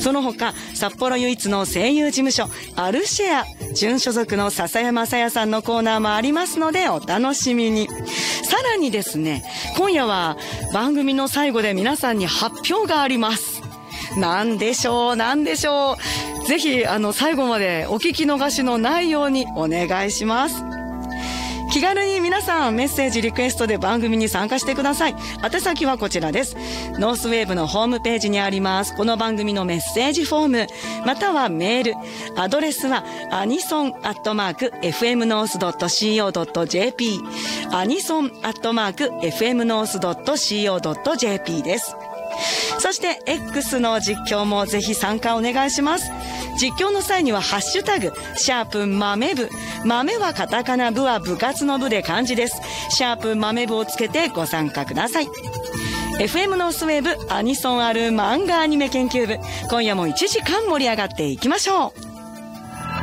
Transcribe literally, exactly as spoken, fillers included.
その他、札幌唯一の声優事務所、アルシェア、準所属の笹山さやさんのコーナーもありますので、お楽しみに。さらにですね、今夜は番組の最後で皆さんに発表があります。なんでしょう、なんでしょう。ぜひ、あの、最後までお聞き逃しのないようにお願いします。気軽に皆さんメッセージリクエストで番組に参加してください。宛先はこちらです。ノースウェーブのホームページにありますこの番組のメッセージフォーム、またはメール、アドレスはアニソンアットマーク エフエムノースドットシーオードットジェーピー アニソンアットマーク エフエムノースドットシーオードットジェーピー です。そして X の実況もぜひ参加お願いします。実況の際にはハッシュタグシャープ豆部、豆はカタカナ、部は部活の部で漢字です。シャープ豆部をつけてご参加ください。 エフエム ノースウェーブアニソンある漫画アニメ研究部、今夜もいちじかん盛り上がっていきましょう。